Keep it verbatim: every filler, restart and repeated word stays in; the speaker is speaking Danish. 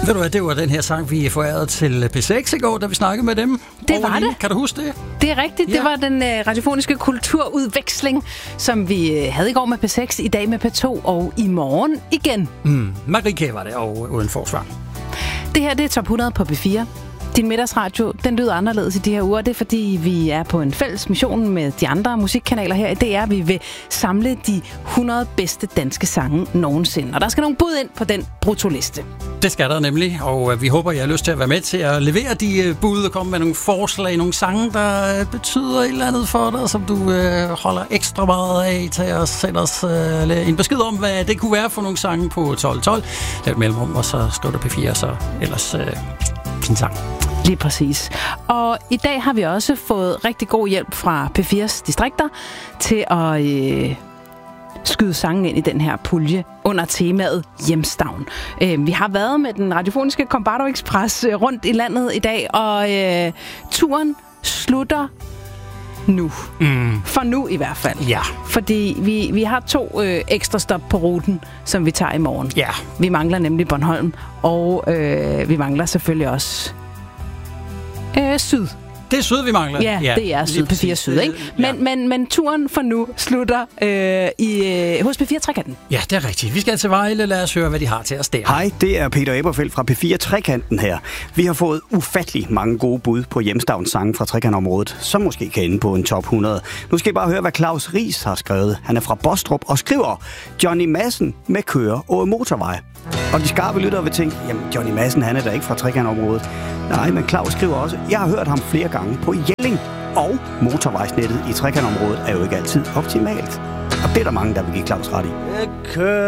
Ved du hvad, det var den her sang, vi forærede til P seks i går, da vi snakkede med dem. Det var det. Kan du huske det? Det er rigtigt. Ja. Det var den øh, radiofoniske kulturudveksling, som vi øh, havde i går med P seks, i dag med P to og i morgen igen. Mm, Marike var det, og uden forsvar. Det her, det er top hundrede på P fire. Din middagsradio, den lyder anderledes i de her uger. Det er, fordi vi er på en fælles mission med de andre musikkanaler her i D R. Vi vil samle de hundrede bedste danske sange nogensinde. Og der skal nogle bud ind på den bruttoliste. Det skal der nemlig, og vi håber, I har lyst til at være med til at levere de bud og komme med nogle forslag, nogle sange, der betyder et eller andet for dig, som du øh, holder ekstra meget af til at sende os øh, en besked om, hvad det kunne være for nogle sange på tolv tolv. Lav et mellemrum, og så skriv du P fire, så ellers øh, fin sang. Lige præcis. Og i dag har vi også fået rigtig god hjælp fra P fires distrikter til at øh, skyde sangen ind i den her pulje under temaet Hjemstavn. Øh, vi har været med den radiofoniske Combardo Express øh, rundt i landet i dag, og øh, turen slutter nu. Mm. For nu i hvert fald. Ja. Fordi vi, vi har to øh, ekstra stop på ruten, som vi tager i morgen. Ja. Vi mangler nemlig Bornholm, og øh, vi mangler selvfølgelig også Øh, syd. Det er syd, vi mangler. Ja, ja, det er syd, P fire Syd, ikke? Men, ja. men, men turen for nu slutter øh, i, øh, hos P fire Trekanten. Ja, det er rigtigt. Vi skal til Vejle. Lad os høre, hvad de har til os der. Hej, det er Peter Eberfeldt fra P fire Trekanten her. Vi har fået ufattelig mange gode bud på hjemstavnssange fra trekantområdet, som måske kan ende på en top hundrede. Nu skal I bare høre, hvad Claus Riis har skrevet. Han er fra Bostrup og skriver: Johnny Madsen med kører og motorvej. Og de skarpe lyttere vil tænke, jamen Johnny Madsen, han er da ikke fra trekantområdet. Nej, men Claus skriver også: jeg har hørt ham flere gange på Jelling, og motorvejsnettet i trekantområdet er jo ikke altid optimalt. Og det er der mange, der vil give Claus ret i. Jeg kører